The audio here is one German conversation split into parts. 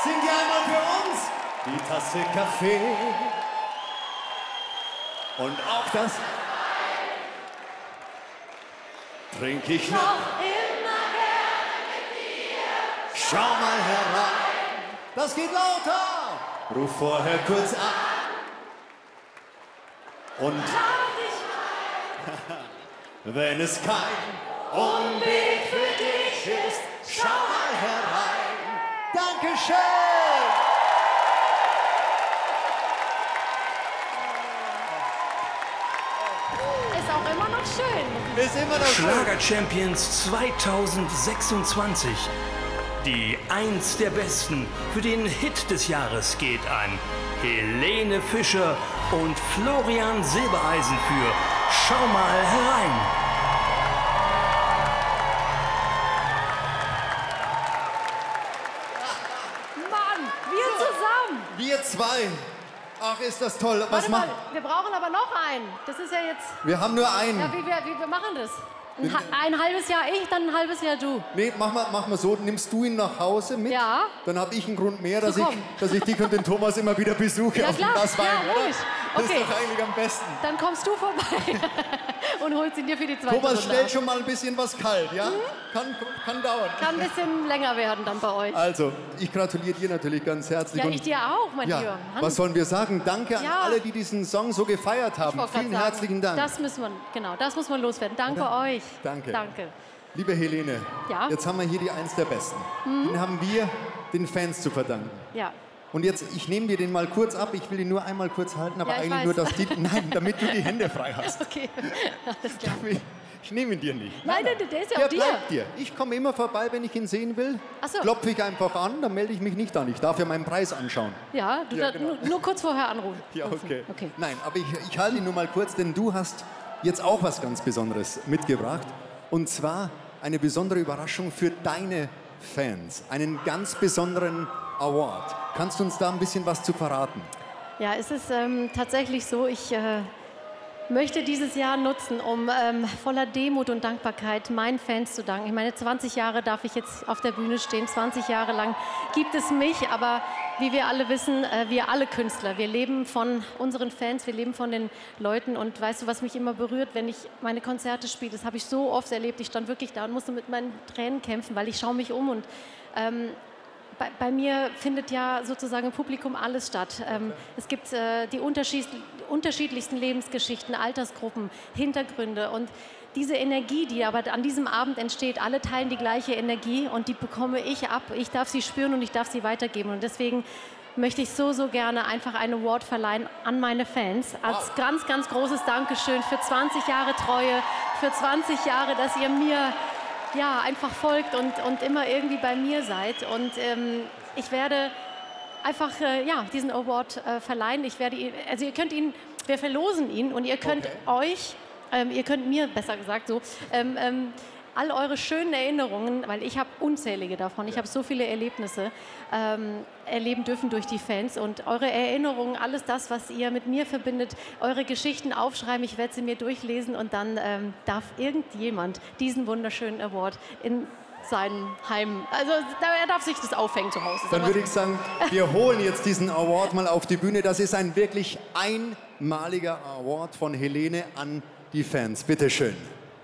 Singt ihr einmal für uns die Tasse Kaffee. Und auch das trink ich noch immer gerne mit dir. Schau mal herein, das geht lauter. Ruf vorher kurz an und wenn es kein Umweg für dich ist, schau mal herein. Dankeschön! Ist auch immer noch schön. Ist immer noch schön. Schlager Champions 2026. Die Eins der Besten für den Hit des Jahres geht an Helene Fischer und Florian Silbereisen für Schau mal herein. Mann, wir zusammen. Wir zwei. Ach, ist das toll. Was Warte mal, machen wir brauchen aber noch einen. Das ist ja jetzt... wir? Haben nur einen. Ja, wie wir machen das? Ein halbes Jahr ich, dann ein halbes Jahr du. Nee, mach mal so. Nimmst du ihn nach Hause mit? Ja. Dann habe ich einen Grund mehr, dass komm. ich dich und den Thomas immer wieder besuche Ja auf dem klar, Glas Wein, ja, oder? logisch. Das Okay. ist doch eigentlich am besten. Dann kommst du vorbei und holst ihn dir für die zweite Thomas, Runde stellt ab. schon mal ein bisschen was kalt, ja? Kann dauern. Kann ein bisschen länger werden dann bei euch. Also, ich gratuliere dir natürlich ganz herzlich. Ja, und ich dir auch, mein ja, Lieber. Mann. was sollen wir sagen? Danke an Ja. alle, die diesen Song so gefeiert Ich haben. wollte grad Vielen sagen, herzlichen Dank. Das muss man loswerden. Danke euch. Danke. Danke. Liebe Helene, Ja? jetzt haben wir hier die Eins der Besten. Den haben wir den Fans zu verdanken. Ja. Und jetzt, ich nehme dir den mal kurz ab, ich will ihn nur einmal kurz halten, aber Ja, ich eigentlich nur, weiß. dass nein, damit du die Hände frei hast. Okay. Alles klar. Ich nehme ihn dir nicht. Nein, der ist ja Der auf dir. bleibt dir. Ich komme immer vorbei, wenn ich ihn sehen will. Ach so. Klopfe ich einfach an, dann melde ich mich nicht an. Ich darf ja meinen Preis anschauen. Ja, du Ja, da, genau. nur kurz vorher anrufen. Ja, okay. Okay. Nein, aber ich halte ihn nur mal kurz, denn du hast jetzt auch was ganz Besonderes mitgebracht. Und zwar eine besondere Überraschung für deine Fans. Einen ganz besonderen Award. Kannst du uns da ein bisschen was zu verraten? Ja, es ist tatsächlich so, ich möchte dieses Jahr nutzen, um voller Demut und Dankbarkeit meinen Fans zu danken. Ich meine, 20 Jahre darf ich jetzt auf der Bühne stehen, 20 Jahre lang gibt es mich, aber wie wir alle wissen, wir alle Künstler, wir leben von unseren Fans, wir leben von den Leuten und weißt du, was mich immer berührt, wenn ich meine Konzerte spiele, das habe ich so oft erlebt, ich stand wirklich da und musste mit meinen Tränen kämpfen, weil ich schaue mich um und bei mir findet ja sozusagen im Publikum alles statt. Es gibt die unterschiedlichsten Lebensgeschichten, Altersgruppen, Hintergründe und diese Energie, die aber an diesem Abend entsteht, alle teilen die gleiche Energie und die bekomme ich ab. Ich darf sie spüren und ich darf sie weitergeben und deswegen möchte ich so gerne einfach einen Award verleihen an meine Fans als ganz, ganz großes Dankeschön für 20 Jahre Treue, für 20 Jahre, dass ihr mir ja, einfach folgt und immer irgendwie bei mir seid. Und ich werde einfach diesen Award verleihen. Ihr könnt ihn, wir verlosen ihn und ihr könnt ihr könnt mir, besser gesagt so, all eure schönen Erinnerungen, weil ich habe unzählige davon, ich habe so viele Erlebnisse erleben dürfen durch die Fans und eure Erinnerungen, alles das, was ihr mit mir verbindet, eure Geschichten aufschreiben, ich werde sie mir durchlesen und dann darf irgendjemand diesen wunderschönen Award in sein Heim, also er darf sich das aufhängen zu Hause. Dann würde ich sagen, wir holen jetzt diesen Award mal auf die Bühne. Das ist ein wirklich einmaliger Award von Helene an die Fans. Bitte schön.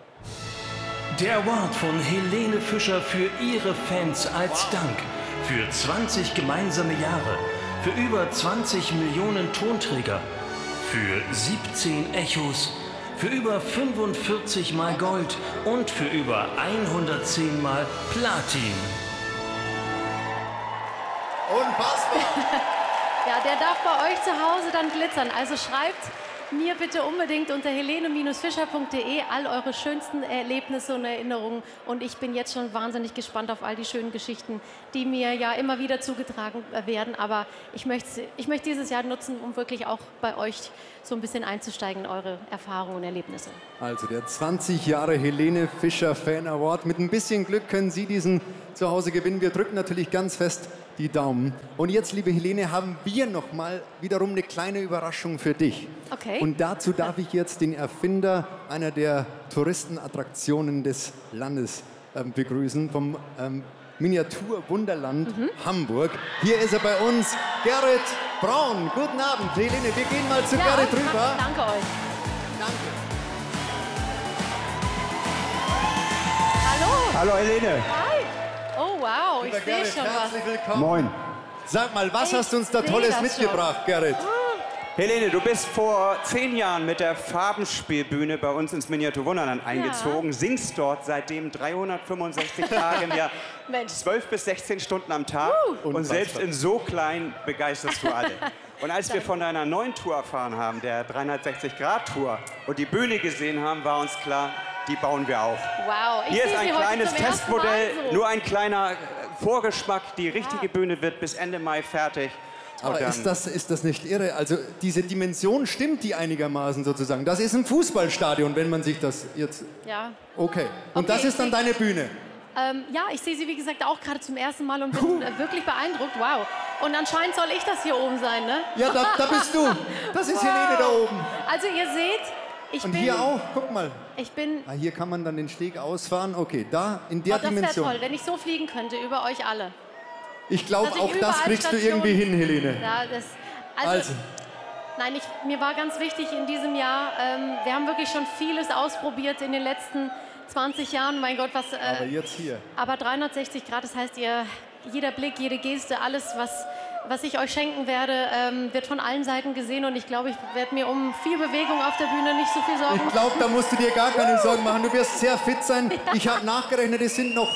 Der Award von Helene Fischer für ihre Fans als Dank für 20 gemeinsame Jahre, für über 20 Millionen Tonträger, für 17 Echos, für über 45 Mal Gold und für über 110 Mal Platin. Unfassbar! Ja, der darf bei euch zu Hause dann glitzern. Also schreibt mir bitte unbedingt unter helene-fischer.de all eure schönsten Erlebnisse und Erinnerungen. Und ich bin jetzt schon wahnsinnig gespannt auf all die schönen Geschichten, die mir ja immer wieder zugetragen werden. Aber ich möchte dieses Jahr nutzen, um wirklich auch bei euch so ein bisschen einzusteigen in eure Erfahrungen und Erlebnisse. Also der 20 Jahre Helene Fischer Fan Award. Mit ein bisschen Glück können Sie diesen zu Hause gewinnen. Wir drücken natürlich ganz fest die Daumen. Und jetzt, liebe Helene, haben wir noch mal wiederum eine kleine Überraschung für dich. Okay. Und dazu darf ich jetzt den Erfinder einer der Touristenattraktionen des Landes begrüßen, vom Miniatur-Wunderland Hamburg. Hier ist er bei uns, Gerrit Braun. Guten Abend, Helene. Wir gehen mal zu Gerrit rüber. Danke euch. Danke. Hallo. Hallo Helene. Hi. Oh wow, Lieber ich sehe Gerrit, schon was. herzlich willkommen. Moin. Sag mal, was Ich hast du uns da seh Tolles das mitgebracht, Gerrit? Helene, du bist vor 10 Jahren mit der Farbenspielbühne bei uns ins Miniatur-Wunderland eingezogen, singst dort seitdem 365 Tage im Jahr, Mensch. 12 bis 16 Stunden am Tag und selbst in so klein begeisterst du alle. Und als wir von deiner neuen Tour erfahren haben, der 360-Grad-Tour, und die Bühne gesehen haben, war uns klar, die bauen wir auch. Wow. Ich Hier ist sehe ein sie heute kleines zum ersten Mal Testmodell, so. nur ein kleiner Vorgeschmack. Die richtige Bühne wird bis Ende Mai fertig. Aber ist das nicht irre? Also diese Dimension stimmt die einigermaßen sozusagen. Das ist ein Fußballstadion, wenn man sich das jetzt... Ja. Okay. Und Okay, das ist dann ich deine Bühne? Ja, ich sehe sie wie gesagt auch gerade zum ersten Mal und bin wirklich beeindruckt. Wow. Und anscheinend soll ich das hier oben sein, ne? Ja, da bist du. Das ist Helene da oben. Also ihr seht, ich Und bin... hier auch, guck mal. Ich bin... Ah, hier kann man dann den Steg ausfahren. Okay, da in der Oh, das wäre Dimension. toll, wenn ich so fliegen könnte über euch alle. Ich glaube, Dass ich auch das überall kriegst du Stationen- irgendwie hin, Helene. Ja, Also. Nein, mir war ganz wichtig in diesem Jahr, wir haben wirklich schon vieles ausprobiert in den letzten 20 Jahren. Mein Gott, was... Aber jetzt hier. Aber 360 Grad, das heißt, jeder Blick, jede Geste, alles, was ich euch schenken werde, wird von allen Seiten gesehen. Und ich glaube, ich werde mir um viel Bewegung auf der Bühne nicht so viel Sorgen Ich glaube, da musst du dir gar keine Sorgen machen. Du wirst sehr fit sein. Ich habe nachgerechnet, es sind noch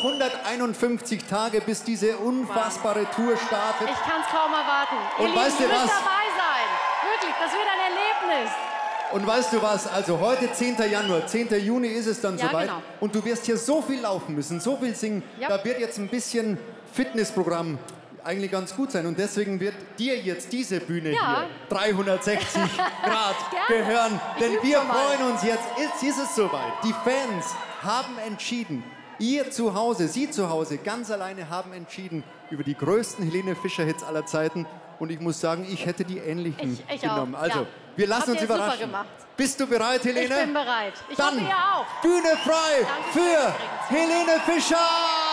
151 Tage, bis diese unfassbare Tour startet. Ich kann es kaum erwarten. Und Ihr weißt Lieben, du ihr müsst was? dabei sein. Wirklich, das wird ein Erlebnis. Und weißt du was? Also heute 10. Januar, 10. Juni ist es dann Ja, soweit. genau. Und du wirst hier so viel laufen müssen, so viel singen. Ja. Da wird jetzt ein bisschen Fitnessprogramm eigentlich ganz gut sein. Und deswegen wird dir jetzt diese Bühne Ja. hier 360 Grad Gerne. gehören. Ich Denn übe wir schon mal. freuen uns jetzt. Jetzt ist es soweit. Die Fans haben entschieden. Ihr zu Hause, Sie zu Hause, ganz alleine haben entschieden über die größten Helene Fischer-Hits aller Zeiten. Und ich muss sagen, ich hätte die ähnlichen Ich genommen. auch, Also, ja. wir lassen Habt uns ihr super überraschen. gemacht. Bist du bereit, Helene? Ich bin bereit. Ich Dann hoffe, ihr auch. Bühne frei Danke für übrigens. Helene Fischer!